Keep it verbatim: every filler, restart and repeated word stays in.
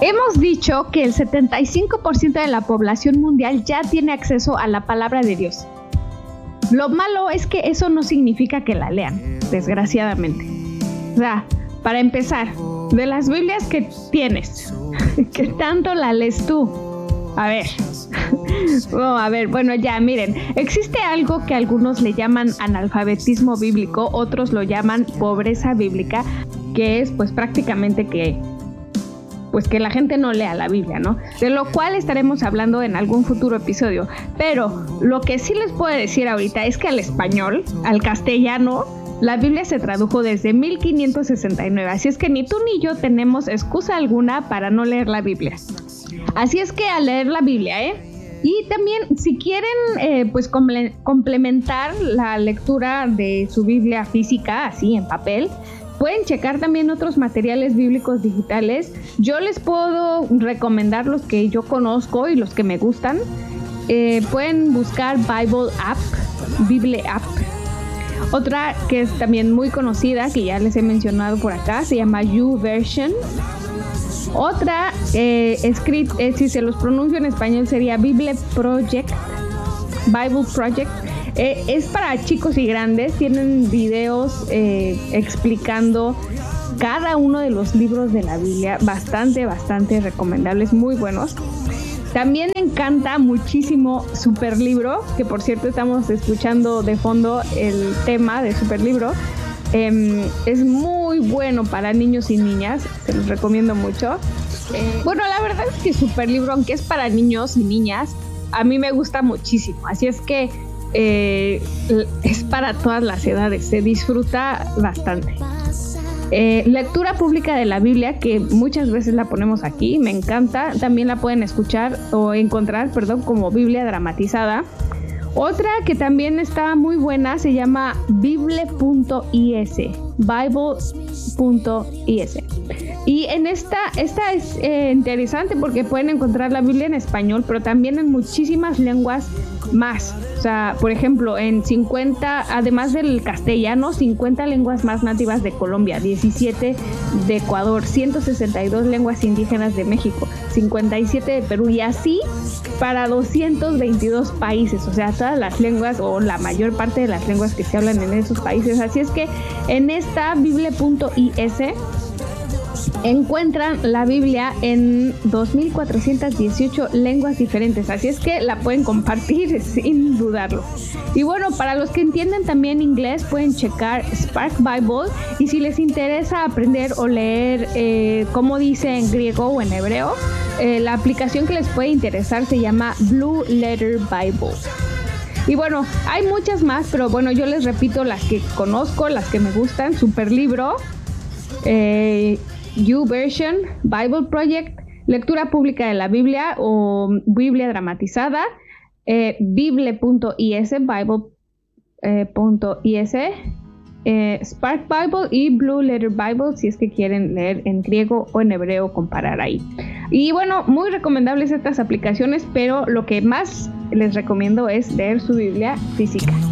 Hemos dicho que el setenta y cinco por ciento de la población mundial ya tiene acceso a la palabra de Dios. Lo malo es que eso no significa que la lean, desgraciadamente. O sea, para empezar, de las Biblias que tienes, ¿qué tanto la lees tú? A ver, oh, a ver, bueno, ya, miren, existe algo que algunos le llaman analfabetismo bíblico, otros lo llaman pobreza bíblica, que es pues prácticamente que, pues que la gente no lea la Biblia, ¿no? De lo cual estaremos hablando en algún futuro episodio. Pero lo que sí les puedo decir ahorita es que al español, al castellano, la Biblia se tradujo desde mil quinientos sesenta y nueve, así es que ni tú ni yo tenemos excusa alguna para no leer la Biblia. Así es que a leer la Biblia, ¿eh? Y también, si quieren, eh, pues comple- complementar la lectura de su Biblia física, así en papel, pueden checar también otros materiales bíblicos digitales. Yo les puedo recomendar los que yo conozco y los que me gustan. Eh, pueden buscar Bible App, Bible App. Otra que es también muy conocida, que ya les he mencionado por acá, se llama YouVersion. Otra, eh, escrito, eh, si se los pronuncio en español, sería Bible Project, Bible Project. Eh, es para chicos y grandes, tienen videos eh, explicando cada uno de los libros de la Biblia, bastante, bastante recomendables, muy buenos. También me encanta muchísimo Superlibro, que por cierto estamos escuchando de fondo el tema de Superlibro. Eh, es muy bueno para niños y niñas, se los recomiendo mucho. Eh, bueno, la verdad es que Superlibro, aunque es para niños y niñas, a mí me gusta muchísimo, así es que eh, es para todas las edades, se disfruta bastante. Eh, lectura pública de la Biblia, que muchas veces la ponemos aquí, me encanta, también la pueden escuchar o encontrar, perdón, como Biblia dramatizada. Otra que también está muy buena se llama Bible punto is, Bible punto is. Y en esta, esta es eh, interesante porque pueden encontrar la Biblia en español, pero también en muchísimas lenguas más. O sea, por ejemplo, en cincuenta, además del castellano, cincuenta lenguas más nativas de Colombia, diecisiete de Ecuador, ciento sesenta y dos lenguas indígenas de México, cincuenta y siete de Perú, y así para doscientos veintidós países, o sea, todas las lenguas o la mayor parte de las lenguas que se hablan en esos países. Así es que en esta Bible punto is encuentran la Biblia en dos mil cuatrocientas dieciocho lenguas diferentes, así es que la pueden compartir sin dudarlo. Y bueno, para los que entienden también inglés, pueden checar Spark Bible, y si les interesa aprender o leer eh, cómo dice en griego o en hebreo, eh, la aplicación que les puede interesar se llama Blue Letter Bible. Y bueno, hay muchas más, pero bueno, yo les repito las que conozco, las que me gustan: Superlibro, eh, YouVersion, Bible Project, lectura pública de la Biblia o Biblia dramatizada, eh, Bible punto is, Bible punto is, eh, Spark Bible y Blue Letter Bible, si es que quieren leer en griego o en hebreo, comparar ahí. Y bueno, muy recomendables estas aplicaciones, pero lo que más les recomiendo es leer su Biblia física.